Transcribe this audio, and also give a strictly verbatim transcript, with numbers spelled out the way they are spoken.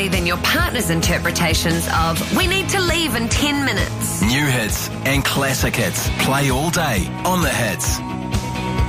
differently than your partner's interpretations of "we need to leave in ten minutes." New hits and classic hits play all day on The Hits.